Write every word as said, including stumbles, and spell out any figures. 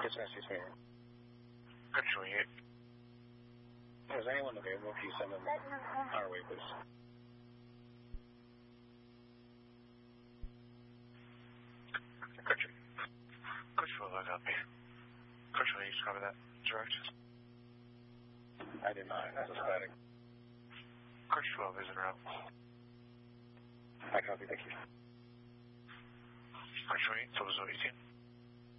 Dispatch two twenty-one. Good twenty-eight. Is anyone available? Can you send them our way, please? Good. Good twelve, I got me. Good twenty-eight, just cover that. Direct. I did not. That's a static. Good twelve is en route. I copy. Thank you. Good twenty-eight, double zero eighteen.